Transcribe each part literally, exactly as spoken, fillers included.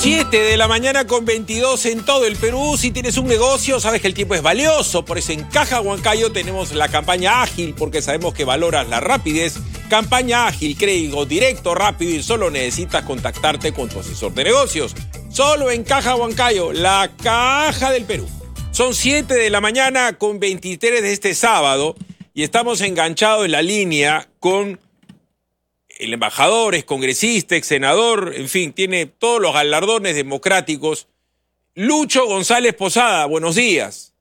siete de la mañana con veintidós en todo el Perú. Si tienes un negocio, sabes que el tiempo es valioso. Por eso en Caja Huancayo tenemos la campaña ágil, porque sabemos que valoras la rapidez. Campaña ágil, crédito directo, rápido, y solo necesitas contactarte con tu asesor de negocios. Solo en Caja Huancayo, la caja del Perú. Son siete de la mañana con veintitrés de este sábado y estamos enganchados en la línea con el embajador, es congresista, ex senador, en fin, tiene todos los galardones democráticos. Lucho González Posada, buenos días.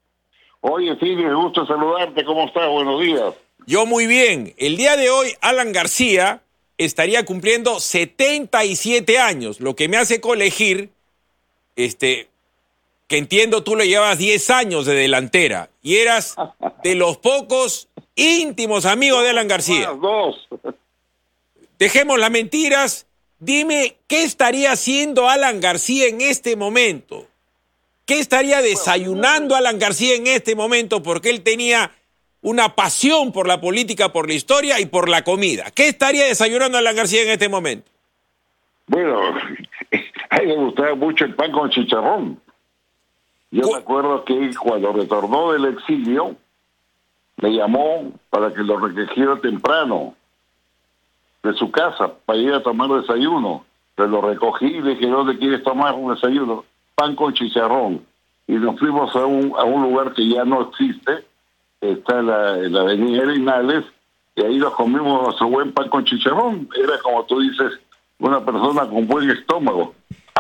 Oye, sí, me gusta saludarte, ¿cómo estás? Buenos días. Yo muy bien. El día de hoy, Alan García estaría cumpliendo setenta y siete años, lo que me hace colegir, este, que entiendo tú le llevas diez años de delantera y eras de los pocos íntimos amigos de Alan García. Más dos. Dejemos las mentiras. Dime, ¿qué estaría haciendo Alan García en este momento? ¿Qué estaría desayunando Alan García en este momento? Porque él tenía una pasión por la política, por la historia y por la comida. ¿Qué estaría desayunando Alan García en este momento? Bueno, a él le gustaba mucho el pan con chicharrón. Yo me acuerdo que cuando retornó del exilio, me llamó para que lo recogiera temprano de su casa para ir a tomar desayuno. Pero lo recogí y le dije, ¿dónde quieres tomar un desayuno? Pan con chicharrón. Y nos fuimos a un, a un lugar que ya no existe, está en la, en la avenida Arenales, y ahí nos comimos nuestro buen pan con chicharrón. Era, como tú dices, una persona con buen estómago.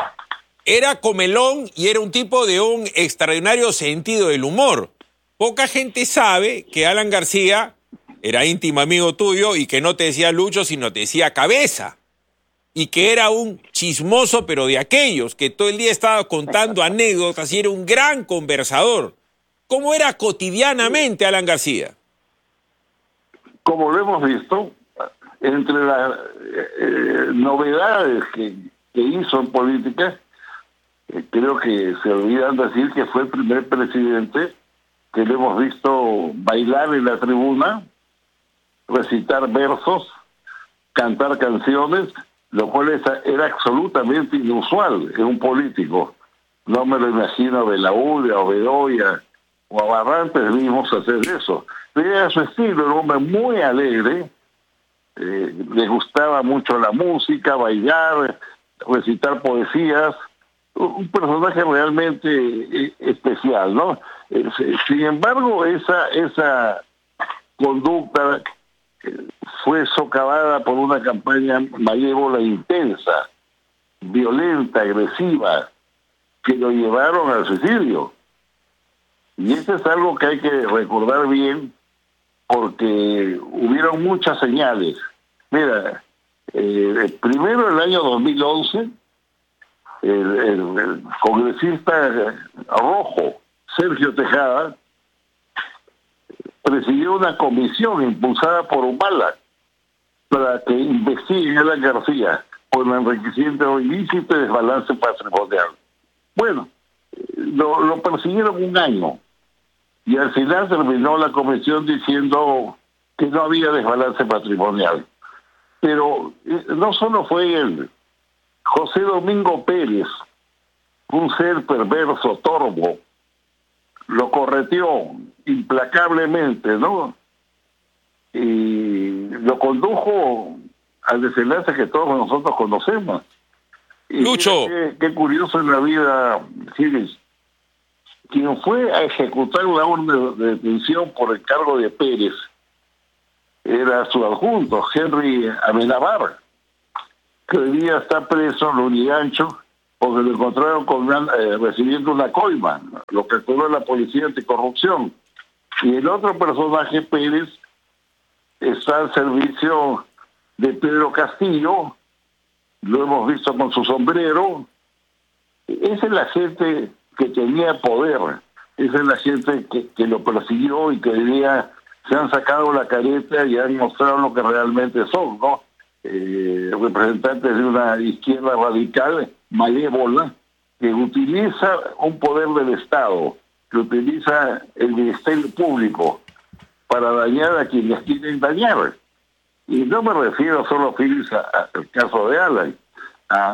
Era comelón y era un tipo de un extraordinario sentido del humor. Poca gente sabe que Alan García era íntimo amigo tuyo y que no te decía Lucho, sino te decía Cabeza. Y que era un chismoso, pero de aquellos, que todo el día estaba contando anécdotas y era un gran conversador. ¿Cómo era cotidianamente Alan García? Como lo hemos visto, entre las eh, novedades que, que hizo en política, eh, creo que se olvidan decir que fue el primer presidente que lo hemos visto bailar en la tribuna, recitar versos, cantar canciones, lo cual era absolutamente inusual en un político. No me lo imagino a Belaúnde, a Bedoya o a Barrantes mismos hacer eso. Pero era su estilo, un hombre muy alegre, eh, le gustaba mucho la música, bailar, recitar poesías, un personaje realmente eh, especial, ¿no? Eh, sin embargo, esa, esa conducta fue socavada por una campaña malévola intensa, violenta, agresiva, que lo llevaron al suicidio. Y eso es algo que hay que recordar bien, porque hubieron muchas señales. Mira, eh, primero el año dos mil once, el, el, el congresista rojo, Sergio Tejada, presidió una comisión impulsada por Humala para que investiguen a Alan García por el enriquecimiento ilícito y desbalance patrimonial. Bueno, lo, lo persiguieron un año y al final terminó la comisión diciendo que no había desbalance patrimonial. Pero eh, no solo fue él, José Domingo Pérez, un ser perverso, torvo, lo correteó implacablemente, ¿no? Y lo condujo al desenlace que todos nosotros conocemos. Y Lucho. Qué, qué curioso en la vida, Giles. Quien fue a ejecutar una orden de detención por el cargo de Pérez era su adjunto, Henry Amenábar, que hoy día está preso en Lurigancho porque lo encontraron con una, eh, recibiendo una coima, lo capturó la policía anticorrupción. Y el otro personaje, Pérez, está al servicio de Pedro Castillo, lo hemos visto con su sombrero. Esa es la gente que tenía poder, esa es la gente que, que lo persiguió y que hoy día se han sacado la careta y han mostrado lo que realmente son, ¿no? Eh, representantes de una izquierda radical, malévola, que utiliza un poder del Estado, que utiliza el Ministerio Público para dañar a quienes quieren dañar. Y no me refiero solo, Félix, al caso de Alan, a,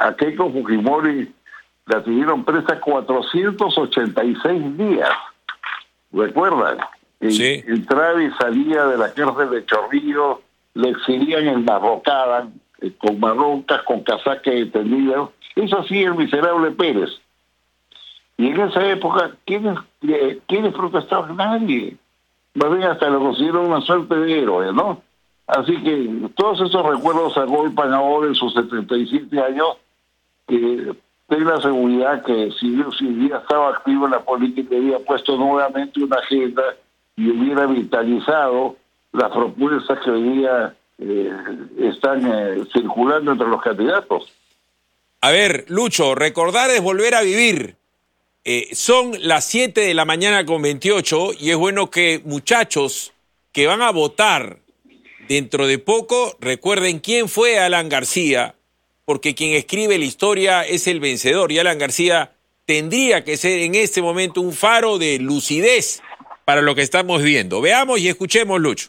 a Keiko Fujimori la tuvieron presa cuatrocientos ochenta y seis días. ¿Recuerdan? Sí. Entraba y salía de la cárcel de Chorrillos, le exhibían en barrocada, eh, con marrocas, con casacas extendidas. Eso hacía el miserable Pérez. Y en esa época, ¿quiénes, eh, ¿quiénes protestaban? Nadie. Más bien hasta lo consideraron una suerte de héroe, ¿no? Así que todos esos recuerdos agolpan ahora en sus setenta y siete años, que ten la seguridad que si, si hubiera estado activo en la política, hubiera puesto nuevamente una agenda y hubiera vitalizado las propuestas que hoy día eh, están eh, circulando entre los candidatos. A ver, Lucho, recordar es volver a vivir. Eh, son las siete de la mañana con veintiocho y es bueno que muchachos que van a votar dentro de poco recuerden quién fue Alan García, porque quien escribe la historia es el vencedor y Alan García tendría que ser en este momento un faro de lucidez para lo que estamos viendo. Veamos y escuchemos, Lucho.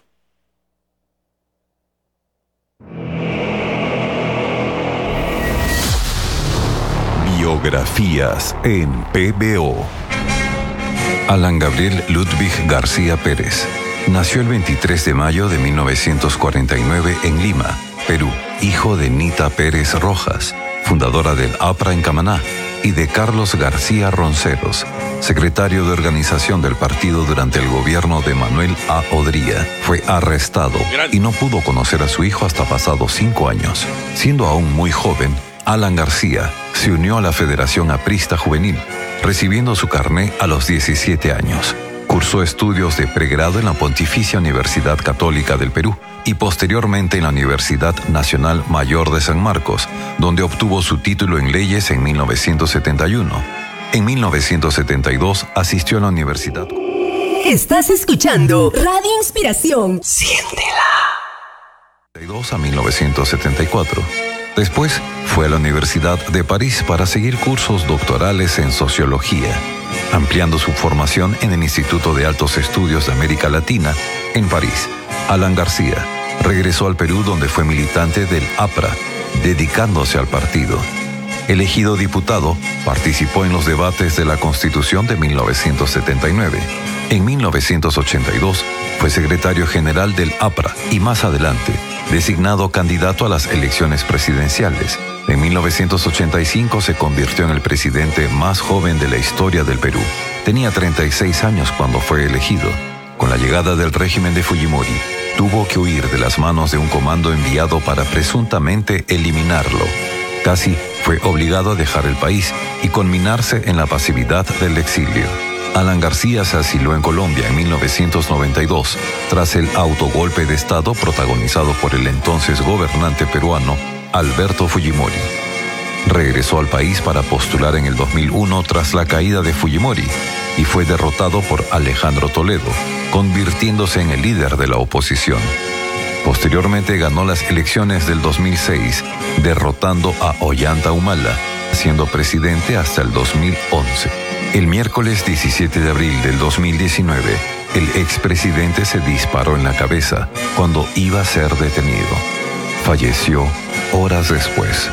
Biografías en P B O. Alan Gabriel Ludwig García Pérez nació el veintitrés de mayo de mil novecientos cuarenta y nueve en Lima, Perú, hijo de Nita Pérez Rojas, fundadora del APRA en Camaná, y de Carlos García Ronceros, secretario de organización del partido durante el gobierno de Manuel A. Odría. Fue arrestado y no pudo conocer a su hijo hasta pasados cinco años. Siendo aún muy joven, Alan García se unió a la Federación Aprista Juvenil, recibiendo su carné a los diecisiete años. Cursó estudios de pregrado en la Pontificia Universidad Católica del Perú y posteriormente en la Universidad Nacional Mayor de San Marcos, donde obtuvo su título en leyes en mil novecientos setenta y uno. En mil novecientos setenta y dos asistió a la Universidad. Estás escuchando Radio Inspiración. Siéntela. a mil novecientos setenta y cuatro. Después fue a la Universidad de París para seguir cursos doctorales en sociología, ampliando su formación en el Instituto de Altos Estudios de América Latina en París. Alan García regresó al Perú, donde fue militante del APRA, dedicándose al partido. Elegido diputado, participó en los debates de la Constitución de mil novecientos setenta y nueve. En mil novecientos ochenta y dos fue secretario general del APRA y más adelante designado candidato a las elecciones presidenciales. En mil novecientos ochenta y cinco se convirtió en el presidente más joven de la historia del Perú. Tenía treinta y seis años cuando fue elegido. Con la llegada del régimen de Fujimori, tuvo que huir de las manos de un comando enviado para presuntamente eliminarlo. Casi fue obligado a dejar el país y conminarse en la pasividad del exilio. Alan García se asiló en Colombia en mil novecientos noventa y dos, tras el autogolpe de Estado protagonizado por el entonces gobernante peruano Alberto Fujimori. Regresó al país para postular en el dos mil uno tras la caída de Fujimori y fue derrotado por Alejandro Toledo, convirtiéndose en el líder de la oposición. Posteriormente ganó las elecciones del dos mil seis, derrotando a Ollanta Humala, siendo presidente hasta el dos mil once. El miércoles diecisiete de abril del dos mil diecinueve, el expresidente se disparó en la cabeza cuando iba a ser detenido. Falleció horas después.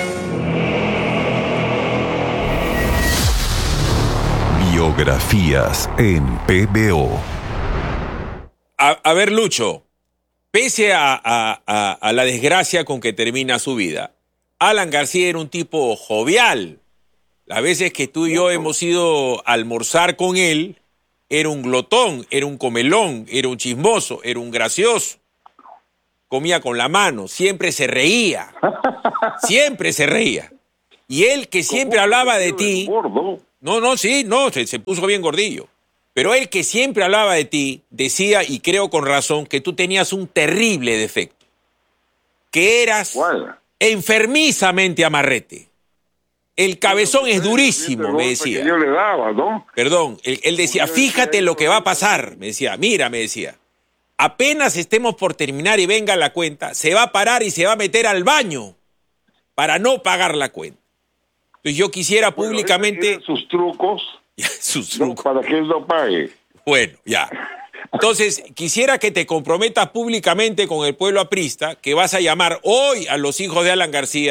Biografías en P B O. A, a ver, Lucho, pese a, a, a, a la desgracia con que termina su vida, Alan García era un tipo jovial. Las veces que tú y yo hemos ido a almorzar con él, era un glotón, era un comelón, era un chismoso, era un gracioso. Comía con la mano, siempre se reía. Siempre se reía. Y él que siempre hablaba de ti... No, no, sí, no, se, se puso bien gordillo. Pero él que siempre hablaba de ti, decía, y creo con razón, que tú tenías un terrible defecto. Que eras ¿Cuál? enfermizamente amarrete. El cabezón es durísimo, me decía. Que yo le daba, ¿no? Perdón, él, él decía, fíjate lo que va a pasar. Me decía, mira, me decía, apenas estemos por terminar y venga la cuenta, se va a parar y se va a meter al baño para no pagar la cuenta. Entonces yo quisiera Bueno, públicamente... sus trucos, sus no, trucos. para que él no pague. Bueno, ya. Entonces, quisiera que te comprometas públicamente con el pueblo aprista, que vas a llamar hoy a los hijos de Alan García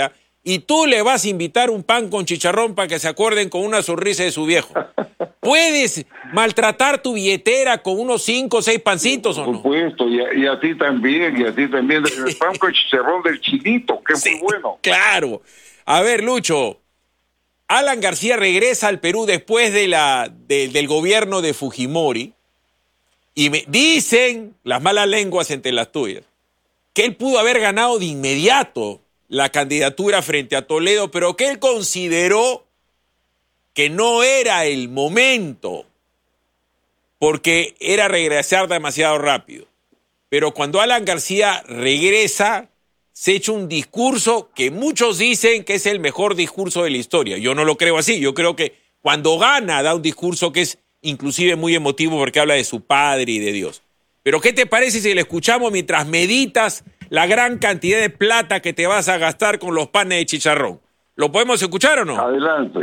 y tú le vas a invitar un pan con chicharrón para que se acuerden con una sonrisa de su viejo. ¿Puedes maltratar tu billetera con unos cinco o seis pancitos o no? Por supuesto, y a, y a ti también, y a ti también. El pan con chicharrón del Chinito, que es Sí, muy bueno. Claro. A ver, Lucho, Alan García regresa al Perú después de la, de, del gobierno de Fujimori y me dicen las malas lenguas entre las tuyas que él pudo haber ganado de inmediato la candidatura frente a Toledo, pero que él consideró que no era el momento porque era regresar demasiado rápido. Pero cuando Alan García regresa, se echa un discurso que muchos dicen que es el mejor discurso de la historia. Yo no lo creo así. Yo creo que cuando gana da un discurso que es inclusive muy emotivo porque habla de su padre y de Dios. Pero ¿qué te parece si le escuchamos mientras meditas la gran cantidad de plata que te vas a gastar con los panes de chicharrón? ¿Lo podemos escuchar o no? Adelante.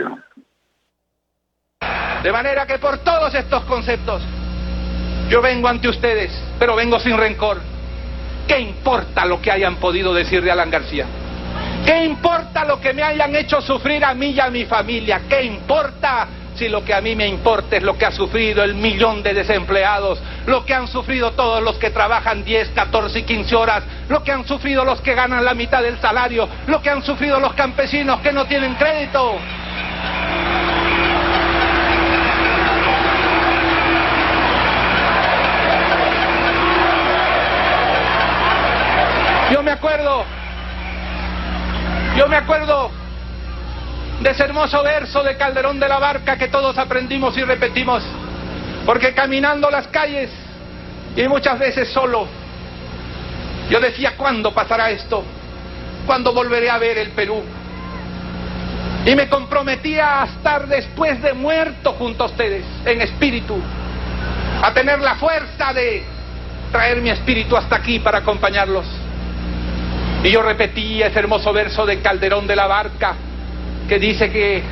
De manera que por todos estos conceptos, yo vengo ante ustedes, pero vengo sin rencor. ¿Qué importa lo que hayan podido decir de Alan García? ¿Qué importa lo que me hayan hecho sufrir a mí y a mi familia? ¿Qué importa si lo que a mí me importa es lo que ha sufrido el millón de desempleados, lo que han sufrido todos los que trabajan diez, catorce y quince horas, lo que han sufrido los que ganan la mitad del salario, lo que han sufrido los campesinos que no tienen crédito? Yo me acuerdo, yo me acuerdo de ese hermoso verso de Calderón de la Barca que todos aprendimos y repetimos, porque caminando las calles, y muchas veces solo, yo decía, ¿cuándo pasará esto? ¿Cuándo volveré a ver el Perú? Y me comprometía a estar después de muerto junto a ustedes, en espíritu, a tener la fuerza de traer mi espíritu hasta aquí para acompañarlos. Y yo repetí ese hermoso verso de Calderón de la Barca, que dice que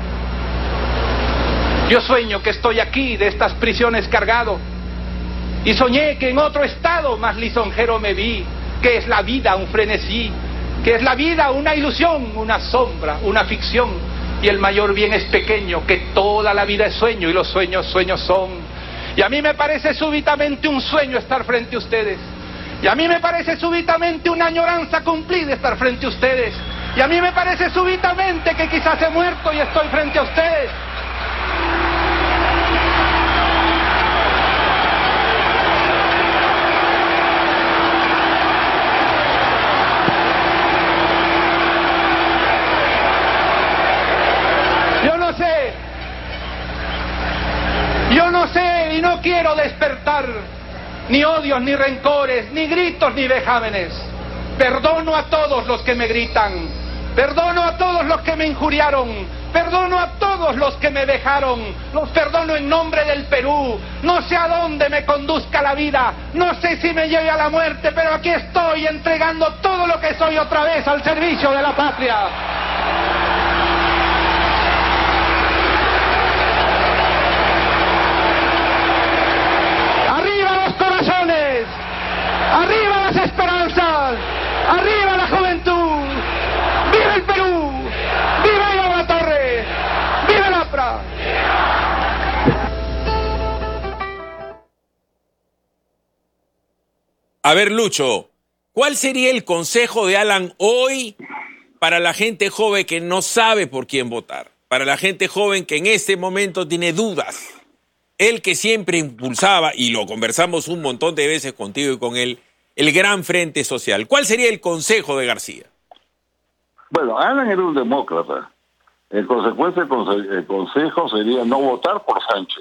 yo sueño que estoy aquí de estas prisiones cargado, y soñé que en otro estado más lisonjero me vi, que es la vida un frenesí, que es la vida una ilusión, una sombra, una ficción, y el mayor bien es pequeño, que toda la vida es sueño y los sueños sueños son. Y a mí me parece súbitamente un sueño estar frente a ustedes. Y a mí me parece súbitamente una añoranza cumplida estar frente a ustedes. Y a mí me parece súbitamente que quizás he muerto y estoy frente a ustedes. Yo no sé. Yo no sé y no quiero despertar ni odios, ni rencores, ni gritos, ni vejámenes. Perdono a todos los que me gritan, perdono a todos los que me injuriaron, perdono a todos los que me vejaron, los perdono en nombre del Perú. No sé a dónde me conduzca la vida, no sé si me lleve a la muerte, pero aquí estoy entregando todo lo que soy otra vez al servicio de la patria. ¡Arriba las esperanzas! ¡Arriba la juventud! ¡Viva el Perú! ¡Viva Iván La Torre! ¡Viva el APRA! A ver, Lucho, ¿cuál sería el consejo de Alan hoy para la gente joven que no sabe por quién votar? Para la gente joven que en este momento tiene dudas. Él que siempre impulsaba, y lo conversamos un montón de veces contigo y con él, el gran frente social. ¿Cuál sería el consejo de García? Bueno, Alan era un demócrata. En consecuencia, el consejo sería no votar por Sánchez.